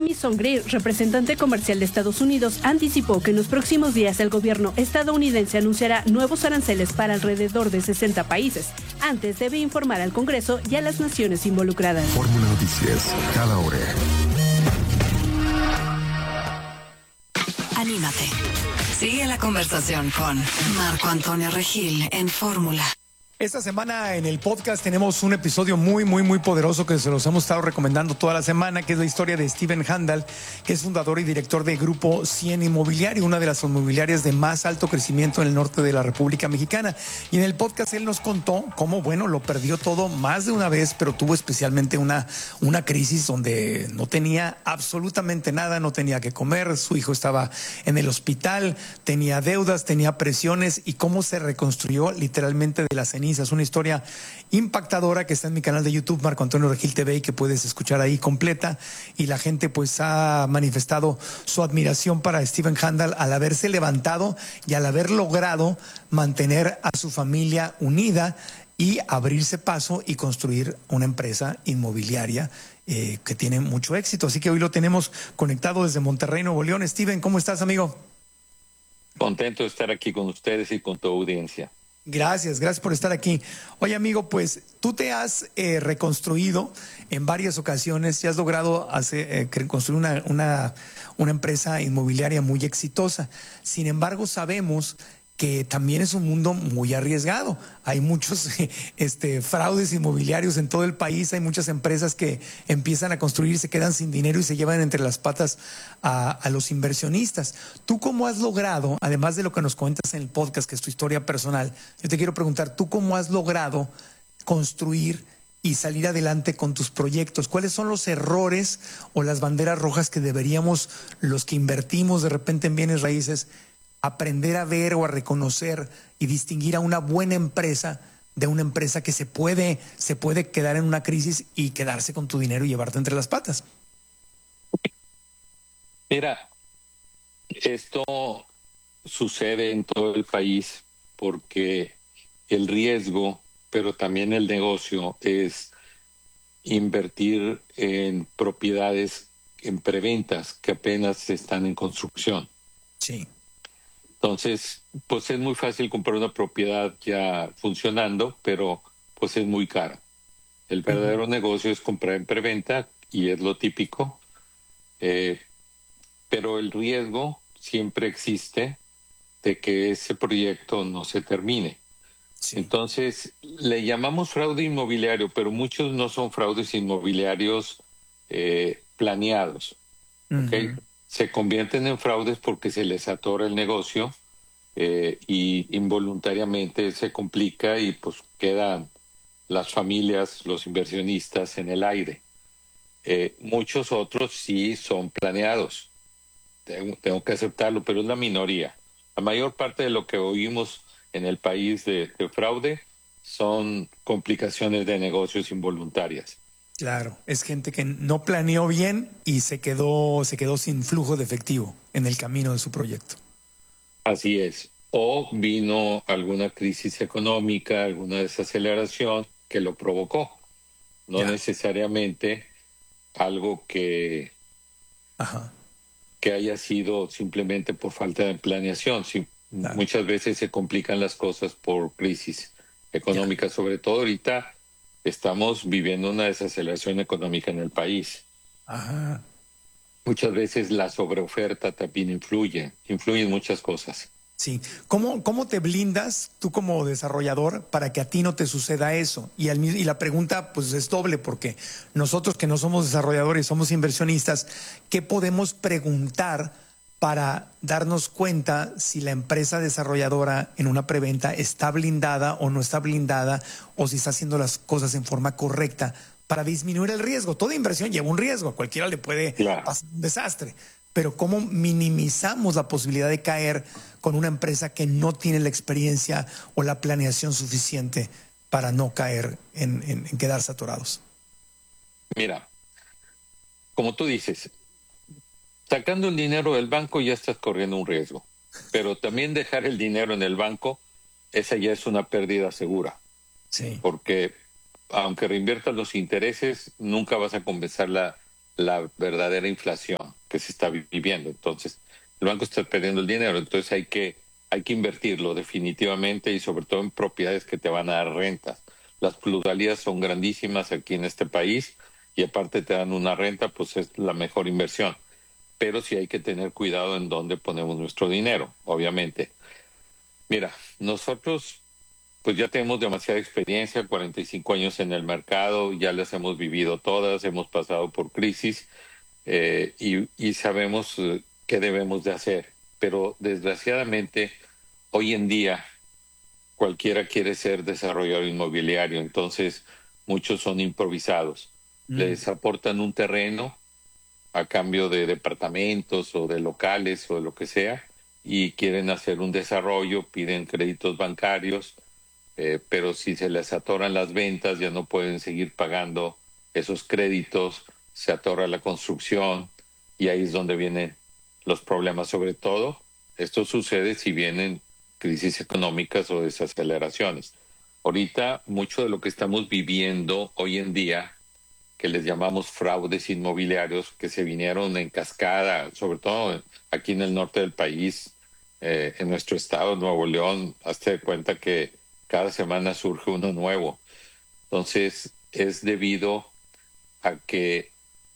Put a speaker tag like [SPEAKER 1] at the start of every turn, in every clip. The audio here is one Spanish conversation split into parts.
[SPEAKER 1] Jamison Greer, representante comercial de Estados Unidos, anticipó que en los próximos días el gobierno estadounidense anunciará nuevos aranceles para alrededor de 60 países. Antes debe informar al Congreso y a las naciones involucradas.
[SPEAKER 2] Fórmula Noticias, cada hora.
[SPEAKER 3] Anímate. Sigue la conversación con Marco Antonio Regil en Fórmula.
[SPEAKER 4] Esta semana en el podcast tenemos un episodio muy poderoso que se los hemos estado recomendando toda la semana, que es la historia de Stephen Handel, que es fundador y director de Grupo 100 Inmobiliario, una de las inmobiliarias de más alto crecimiento en el norte de la República Mexicana. Y en el podcast él nos contó cómo, lo perdió todo más de una vez, pero tuvo especialmente una crisis donde no tenía absolutamente nada, no tenía que comer, su hijo estaba en el hospital, tenía deudas, tenía presiones, y cómo se reconstruyó literalmente de la ceniza. Es una historia impactadora que está en mi canal de YouTube, Marco Antonio Regil TV, y que puedes escuchar ahí completa. Y la gente pues ha manifestado su admiración para Stephen Handel al haberse levantado y al haber logrado mantener a su familia unida y abrirse paso y construir una empresa inmobiliaria que tiene mucho éxito. Así que hoy lo tenemos conectado desde Monterrey, Nuevo León. Stephen, ¿cómo estás, amigo?
[SPEAKER 5] Contento de estar aquí con ustedes y con tu audiencia.
[SPEAKER 4] Gracias por estar aquí. Oye, amigo, pues tú te has reconstruido en varias ocasiones y has logrado construir una empresa inmobiliaria muy exitosa. Sin embargo, sabemos que también es un mundo muy arriesgado. Hay muchos fraudes inmobiliarios en todo el país. Hay muchas empresas que empiezan a construir, se quedan sin dinero y se llevan entre las patas a los inversionistas. ¿Tú cómo has logrado, además de lo que nos cuentas en el podcast, que es tu historia personal, yo te quiero preguntar, ¿tú cómo has logrado construir y salir adelante con tus proyectos? ¿Cuáles son los errores o las banderas rojas que deberíamos, los que invertimos de repente en bienes raíces, aprender a ver o a reconocer y distinguir a una buena empresa de una empresa que se puede quedar en una crisis y quedarse con tu dinero y llevarte entre las patas?
[SPEAKER 5] Mira, esto sucede en todo el país porque el riesgo, pero también el negocio, es invertir en propiedades, en preventas que apenas están en construcción.
[SPEAKER 4] Sí.
[SPEAKER 5] Entonces, pues es muy fácil comprar una propiedad ya funcionando, pero pues es muy cara. El verdadero negocio es comprar en preventa y es lo típico, pero el riesgo siempre existe de que ese proyecto no se termine. Sí. Entonces, le llamamos fraude inmobiliario, pero muchos no son fraudes inmobiliarios planeados. ¿Okay? Se convierten en fraudes porque se les atora el negocio y involuntariamente se complica y pues quedan las familias, los inversionistas en el aire. Muchos otros sí son planeados. Tengo que aceptarlo, pero es la minoría. La mayor parte de lo que oímos en el país de fraude son complicaciones de negocios involuntarias.
[SPEAKER 4] Claro, es gente que no planeó bien y se quedó sin flujo de efectivo en el camino de su proyecto.
[SPEAKER 5] Así es. O vino alguna crisis económica, alguna desaceleración que lo provocó. No necesariamente algo que haya sido simplemente por falta de planeación. Sí, claro. Muchas veces se complican las cosas por crisis económica, sobre todo ahorita. Estamos viviendo una desaceleración económica en el país.
[SPEAKER 4] Ajá.
[SPEAKER 5] Muchas veces la sobreoferta también influyen muchas cosas.
[SPEAKER 4] Sí. ¿Cómo te blindas tú como desarrollador para que a ti no te suceda eso? Y la pregunta pues es doble, porque nosotros que no somos desarrolladores, somos inversionistas, ¿qué podemos preguntar para darnos cuenta si la empresa desarrolladora en una preventa está blindada o no está blindada, o si está haciendo las cosas en forma correcta para disminuir el riesgo? Toda inversión lleva un riesgo, a cualquiera le puede pasar un desastre, pero ¿cómo minimizamos la posibilidad de caer con una empresa que no tiene la experiencia o la planeación suficiente para no caer en quedarse atorados?
[SPEAKER 5] Mira, como tú dices, sacando el dinero del banco ya estás corriendo un riesgo, pero también dejar el dinero en el banco, esa ya es una pérdida segura. Sí. Porque aunque reinviertas los intereses, nunca vas a compensar la la verdadera inflación que se está viviendo. Entonces, el banco está perdiendo el dinero, entonces hay que invertirlo definitivamente y sobre todo en propiedades que te van a dar rentas. Las plusvalías son grandísimas aquí en este país y aparte te dan una renta, pues es la mejor inversión. Pero sí hay que tener cuidado en dónde ponemos nuestro dinero, obviamente. Mira, nosotros pues ya tenemos demasiada experiencia, 45 años en el mercado, ya las hemos vivido todas, hemos pasado por crisis y sabemos qué debemos de hacer. Pero desgraciadamente, hoy en día, cualquiera quiere ser desarrollador inmobiliario, entonces muchos son improvisados. Les aportan un terreno a cambio de departamentos o de locales o de lo que sea y quieren hacer un desarrollo, piden créditos bancarios, pero si se les atoran las ventas ya no pueden seguir pagando esos créditos, se atora la construcción y ahí es donde vienen los problemas. Sobre todo, esto sucede si vienen crisis económicas o desaceleraciones. Ahorita, mucho de lo que estamos viviendo hoy en día, que les llamamos fraudes inmobiliarios, que se vinieron en cascada, sobre todo aquí en el norte del país, en nuestro estado, Nuevo León, hazte de cuenta que cada semana surge uno nuevo. Entonces, es debido a que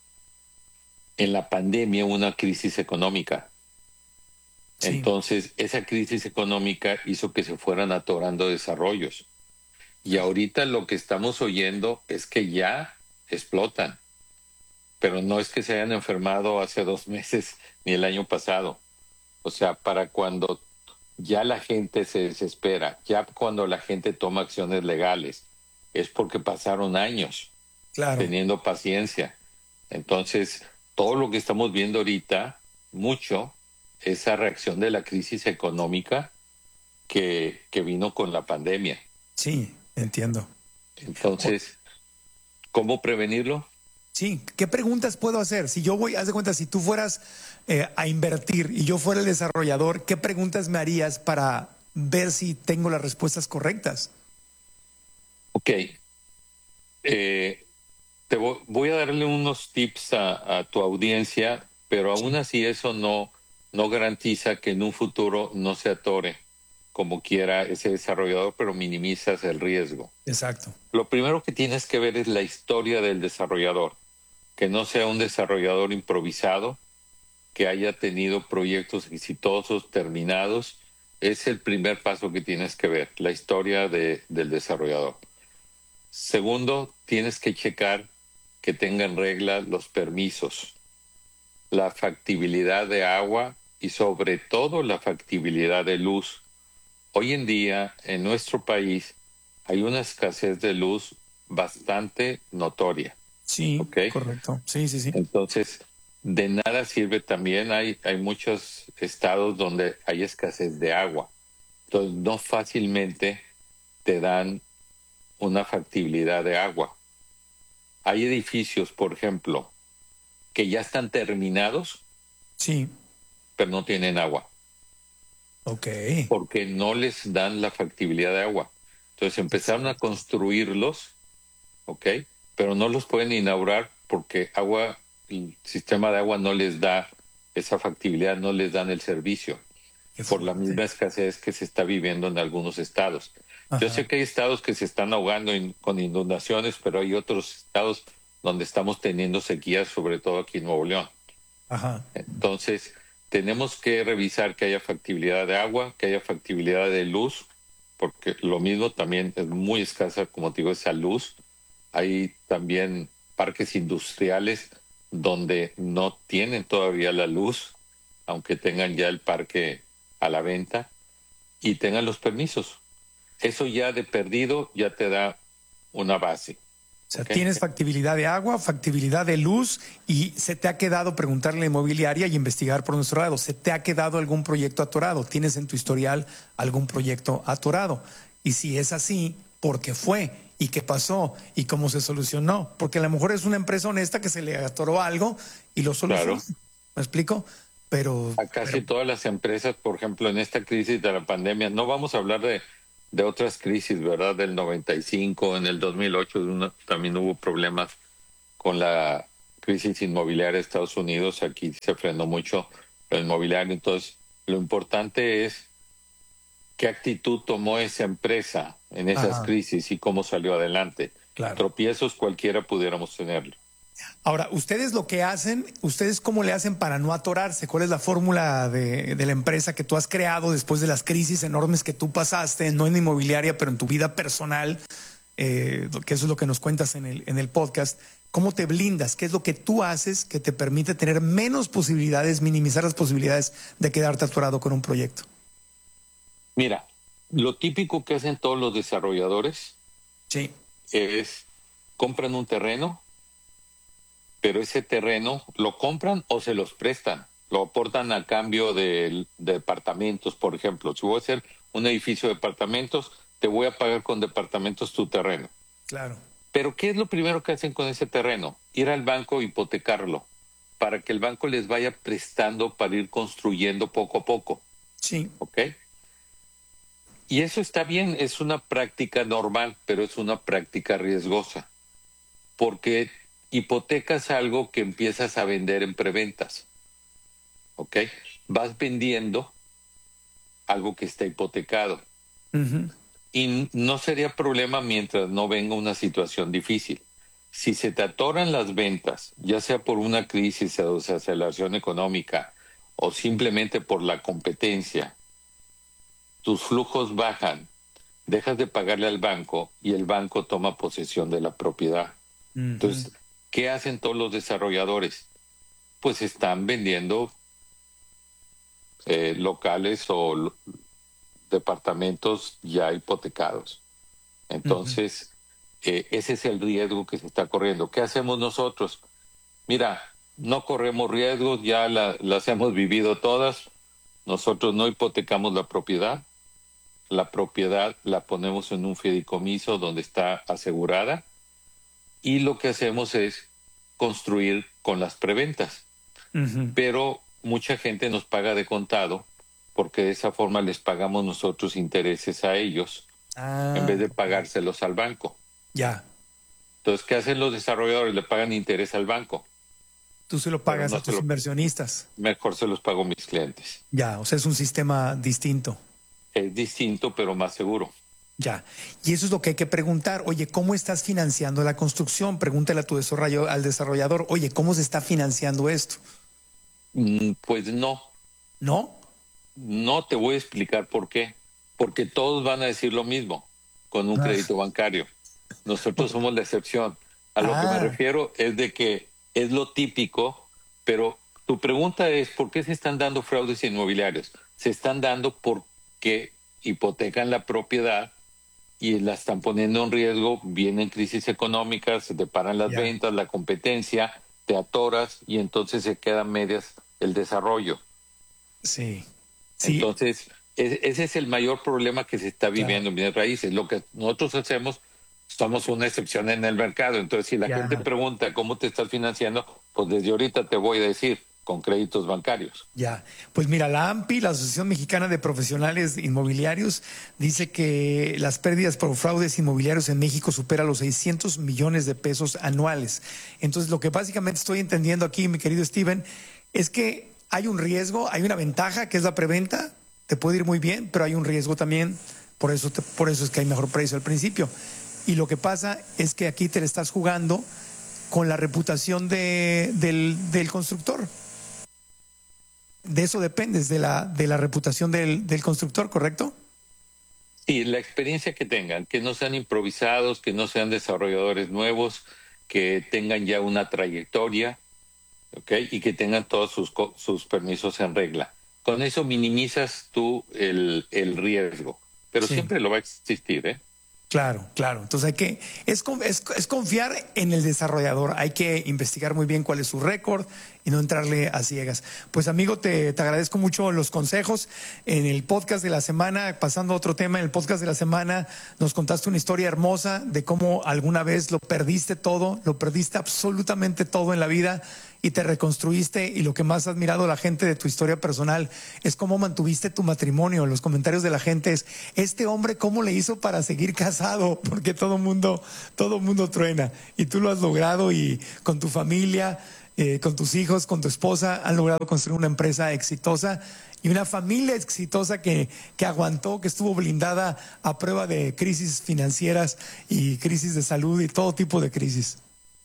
[SPEAKER 5] en la pandemia hubo una crisis económica. Sí. Entonces, esa crisis económica hizo que se fueran atorando desarrollos. Y ahorita lo que estamos oyendo es que ya explotan. Pero no es que se hayan enfermado hace 2 meses ni el año pasado. O sea, para cuando ya la gente se desespera, ya cuando la gente toma acciones legales, es porque pasaron años teniendo paciencia. Entonces, todo lo que estamos viendo ahorita, mucho, esa reacción de la crisis económica que vino con la pandemia.
[SPEAKER 4] Sí, entiendo.
[SPEAKER 5] Entonces, ¿cómo prevenirlo?
[SPEAKER 4] Sí, ¿qué preguntas puedo hacer? Si yo voy, haz de cuenta, si tú fueras a invertir y yo fuera el desarrollador, ¿qué preguntas me harías para ver si tengo las respuestas correctas?
[SPEAKER 5] Ok. Voy a darle unos tips a tu audiencia, pero aún así eso no garantiza que en un futuro no se atore como quiera ese desarrollador, pero minimizas el riesgo.
[SPEAKER 4] Exacto.
[SPEAKER 5] Lo primero que tienes que ver es la historia del desarrollador, que no sea un desarrollador improvisado, que haya tenido proyectos exitosos, terminados. Es el primer paso que tienes que ver, la historia del desarrollador. Segundo, tienes que checar que tenga en regla los permisos, la factibilidad de agua y sobre todo la factibilidad de luz. Hoy en día, en nuestro país, hay una escasez de luz bastante notoria.
[SPEAKER 4] Sí,
[SPEAKER 5] ¿okay?
[SPEAKER 4] Correcto. Sí.
[SPEAKER 5] Entonces, de nada sirve también, hay muchos estados donde hay escasez de agua. Entonces, no fácilmente te dan una factibilidad de agua. Hay edificios, por ejemplo, que ya están terminados,
[SPEAKER 4] sí,
[SPEAKER 5] pero no tienen agua.
[SPEAKER 4] Ok.
[SPEAKER 5] Porque no les dan la factibilidad de agua. Entonces empezaron a construirlos, ¿ok? Pero no los pueden inaugurar porque el sistema de agua no les da esa factibilidad, no les dan el servicio. Por la misma escasez que se está viviendo en algunos estados. Ajá. Yo sé que hay estados que se están ahogando con inundaciones, pero hay otros estados donde estamos teniendo sequías, sobre todo aquí en Nuevo León.
[SPEAKER 4] Ajá.
[SPEAKER 5] Entonces, tenemos que revisar que haya factibilidad de agua, que haya factibilidad de luz, porque lo mismo también es muy escasa, como te digo, esa luz. Hay también parques industriales donde no tienen todavía la luz, aunque tengan ya el parque a la venta y tengan los permisos. Eso ya de perdido ya te da una base.
[SPEAKER 4] O sea, tienes factibilidad de agua, factibilidad de luz y se te ha quedado preguntarle a la inmobiliaria y investigar por nuestro lado. ¿Se te ha quedado algún proyecto atorado? ¿Tienes en tu historial algún proyecto atorado? Y si es así, ¿por qué fue? ¿Y qué pasó? ¿Y cómo se solucionó? Porque a lo mejor es una empresa honesta que se le atoró algo y lo solucionó. Claro. ¿Me explico? Pero
[SPEAKER 5] a casi todas las empresas, por ejemplo, en esta crisis de la pandemia, no vamos a hablar de otras crisis, ¿verdad? Del 95, en el 2008 también hubo problemas con la crisis inmobiliaria de Estados Unidos, aquí se frenó mucho el inmobiliario. Entonces, lo importante es qué actitud tomó esa empresa en esas crisis y cómo salió adelante.
[SPEAKER 4] Claro.
[SPEAKER 5] Tropiezos cualquiera pudiéramos tenerlo.
[SPEAKER 4] Ahora, ustedes lo que hacen, ¿ustedes cómo le hacen para no atorarse? ¿Cuál es la fórmula de la empresa que tú has creado después de las crisis enormes que tú pasaste, no en inmobiliaria, pero en tu vida personal? Que eso es lo que nos cuentas en el podcast. ¿Cómo te blindas? ¿Qué es lo que tú haces que te permite tener menos posibilidades, minimizar las posibilidades de quedarte atorado con un proyecto?
[SPEAKER 5] Mira, lo típico que hacen todos los desarrolladores es compran un terreno, pero ese terreno lo compran o se los prestan, lo aportan a cambio de departamentos, por ejemplo. Si voy a hacer un edificio de departamentos, te voy a pagar con departamentos tu terreno.
[SPEAKER 4] Claro.
[SPEAKER 5] Pero ¿qué es lo primero que hacen con ese terreno? Ir al banco e hipotecarlo, para que el banco les vaya prestando para ir construyendo poco a poco.
[SPEAKER 4] Sí.
[SPEAKER 5] ¿Ok? Y eso está bien, es una práctica normal, pero es una práctica riesgosa, porque hipotecas algo que empiezas a vender en preventas. ¿Ok? Vas vendiendo algo que está hipotecado. Y no sería problema mientras no venga una situación difícil. Si se te atoran las ventas, ya sea por una crisis o desaceleración económica o simplemente por la competencia, tus flujos bajan, dejas de pagarle al banco y el banco toma posesión de la propiedad. Entonces, ¿qué hacen todos los desarrolladores? Pues están vendiendo locales o departamentos ya hipotecados. Entonces, ese es el riesgo que se está corriendo. ¿Qué hacemos nosotros? Mira, no corremos riesgos, ya las hemos vivido todas. Nosotros no hipotecamos la propiedad la ponemos en un fideicomiso donde está asegurada y lo que hacemos es construir con las preventas. Pero mucha gente nos paga de contado porque de esa forma les pagamos nosotros intereses a ellos en vez de pagárselos al banco.
[SPEAKER 4] Ya.
[SPEAKER 5] Entonces, ¿qué hacen los desarrolladores? Le pagan interés al banco.
[SPEAKER 4] Tú se lo pagas a tus inversionistas.
[SPEAKER 5] Mejor se los pago a mis clientes.
[SPEAKER 4] Ya, o sea, es un sistema distinto.
[SPEAKER 5] Es distinto, pero más seguro.
[SPEAKER 4] Ya, y eso es lo que hay que preguntar. Oye, ¿cómo estás financiando la construcción? Pregúntale a al desarrollador, oye, ¿cómo se está financiando esto?
[SPEAKER 5] Pues no.
[SPEAKER 4] ¿No?
[SPEAKER 5] No, te voy a explicar por qué. Porque todos van a decir lo mismo con un crédito bancario. Nosotros somos la excepción. A lo que me refiero es de que es lo típico, pero tu pregunta es, ¿por qué se están dando fraudes inmobiliarios? Se están dando porque hipotecan la propiedad y la están poniendo en riesgo, vienen crisis económicas, se te paran las ventas, la competencia, te atoras y entonces se quedan medias el desarrollo.
[SPEAKER 4] Sí.
[SPEAKER 5] Entonces, ese es el mayor problema que se está viviendo en bienes raíces. Lo que nosotros hacemos, somos una excepción en el mercado. Entonces, si la gente pregunta cómo te estás financiando, pues desde ahorita te voy a decir, con créditos bancarios.
[SPEAKER 4] Ya, pues mira, la AMPI, la Asociación Mexicana de Profesionales Inmobiliarios, dice que las pérdidas por fraudes inmobiliarios en México superan los 600 millones de pesos anuales. Entonces, lo que básicamente estoy entendiendo aquí, mi querido Steven, es que hay un riesgo, hay una ventaja que es la preventa, te puede ir muy bien, pero hay un riesgo también, por eso es que hay mejor precio al principio. Y lo que pasa es que aquí te le estás jugando con la reputación del constructor. De eso dependes, de la reputación del constructor, ¿correcto?
[SPEAKER 5] Sí, la experiencia que tengan, que no sean improvisados, que no sean desarrolladores nuevos, que tengan ya una trayectoria, ¿ok? Y que tengan todos sus permisos en regla. Con eso minimizas tú el riesgo, pero siempre lo va a existir, ¿eh?
[SPEAKER 4] Claro, claro. Entonces es confiar en el desarrollador. Hay que investigar muy bien cuál es su récord y no entrarle a ciegas. Pues amigo, te agradezco mucho los consejos. En el podcast de la semana, pasando a otro tema, en el podcast de la semana nos contaste una historia hermosa de cómo alguna vez lo perdiste todo, lo perdiste absolutamente todo en la vida y te reconstruiste, y lo que más ha admirado la gente de tu historia personal es cómo mantuviste tu matrimonio. Los comentarios de la gente es, este hombre cómo le hizo para seguir casado, porque todo mundo truena, y tú lo has logrado, y con tu familia, con tus hijos, con tu esposa, han logrado construir una empresa exitosa y una familia exitosa que aguantó, que estuvo blindada a prueba de crisis financieras y crisis de salud y todo tipo de crisis.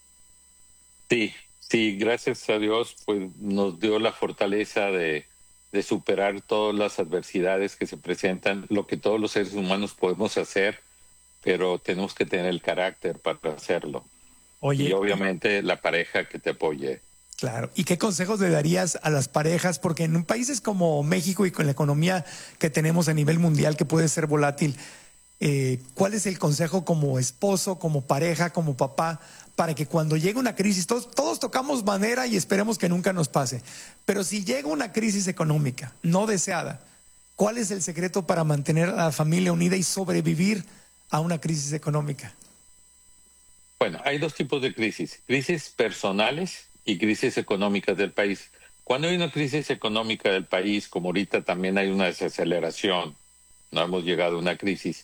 [SPEAKER 5] Sí, gracias a Dios, pues nos dio la fortaleza de superar todas las adversidades que se presentan, lo que todos los seres humanos podemos hacer, pero tenemos que tener el carácter para hacerlo.
[SPEAKER 4] Oye,
[SPEAKER 5] y obviamente la pareja que te apoye.
[SPEAKER 4] Claro. ¿Y qué consejos le darías a las parejas? Porque en países como México y con la economía que tenemos a nivel mundial, que puede ser volátil, ¿cuál es el consejo como esposo, como pareja, como papá, para que cuando llegue una crisis, todos tocamos madera y esperemos que nunca nos pase, pero si llega una crisis económica no deseada, ¿cuál es el secreto para mantener a la familia unida y sobrevivir a una crisis económica?
[SPEAKER 5] Bueno, hay dos tipos de crisis personales y crisis económicas del país. Cuando hay una crisis económica del país, como ahorita también hay una desaceleración, no hemos llegado a una crisis,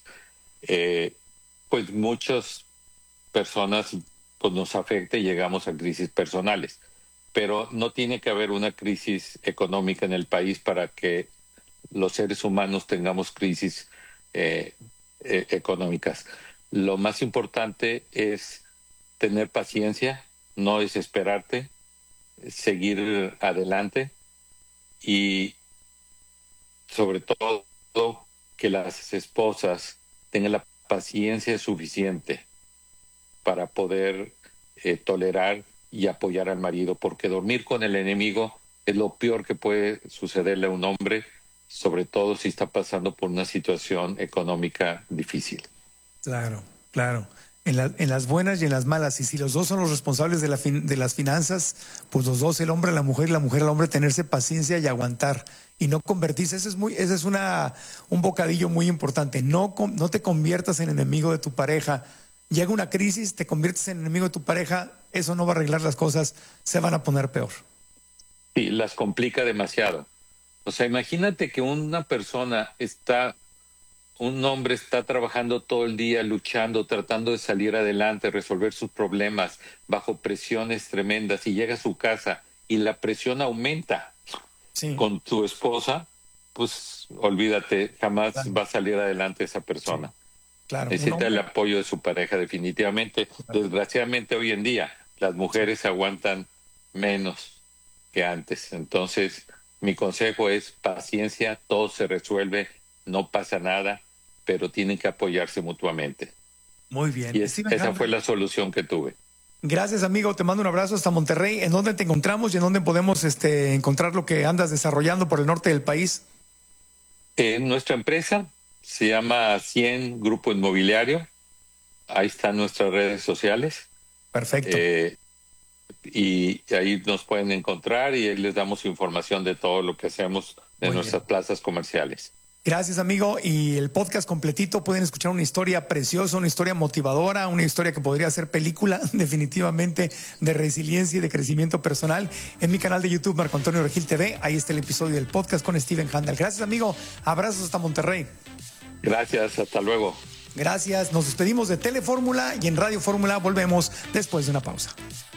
[SPEAKER 5] pues muchas personas pues nos afecta y llegamos a crisis personales. Pero no tiene que haber una crisis económica en el país para que los seres humanos tengamos crisis económicas. Lo más importante es tener paciencia, no desesperarte, seguir adelante y sobre todo que las esposas tengan la paciencia suficiente para poder tolerar y apoyar al marido, porque dormir con el enemigo es lo peor que puede sucederle a un hombre, sobre todo si está pasando por una situación económica difícil.
[SPEAKER 4] Claro. En las buenas y en las malas, y si los dos son los responsables de las finanzas, pues los dos, el hombre a la mujer y la mujer al hombre, tenerse paciencia y aguantar y no convertirse. Ese es un bocadillo muy importante. No te conviertas en enemigo de tu pareja. Llega una crisis, te conviertes en enemigo de tu pareja, eso no va a arreglar las cosas, se van a poner peor.
[SPEAKER 5] Sí, las complica demasiado. O sea, imagínate que un hombre está trabajando todo el día, luchando, tratando de salir adelante, resolver sus problemas bajo presiones tremendas, y llega a su casa y la presión aumenta. Sí. Con tu esposa, pues olvídate, jamás va a salir adelante esa persona. Sí. Claro, necesita el apoyo de su pareja definitivamente. Claro. Desgraciadamente hoy en día las mujeres aguantan menos que antes. Entonces mi consejo es paciencia, todo se resuelve, no pasa nada, pero tienen que apoyarse mutuamente.
[SPEAKER 4] Muy bien.
[SPEAKER 5] Y esa fue la solución que tuve.
[SPEAKER 4] Gracias, amigo. Te mando un abrazo hasta Monterrey. ¿En dónde te encontramos y en dónde podemos encontrar lo que andas desarrollando por el norte del país?
[SPEAKER 5] Nuestra empresa se llama 100 Grupo Inmobiliario. Ahí están nuestras redes sociales.
[SPEAKER 4] Perfecto.
[SPEAKER 5] Y ahí nos pueden encontrar y ahí les damos información de todo lo que hacemos de nuestras plazas comerciales.
[SPEAKER 4] Gracias, amigo. Y el podcast completito, pueden escuchar una historia preciosa, una historia motivadora, una historia que podría ser película definitivamente de resiliencia y de crecimiento personal en mi canal de YouTube, Marco Antonio Regil TV. Ahí está el episodio del podcast con Steven Handel. Gracias, amigo. Abrazos hasta Monterrey.
[SPEAKER 5] Gracias, hasta luego.
[SPEAKER 4] Gracias. Nos despedimos de Telefórmula y en Radio Fórmula volvemos después de una pausa.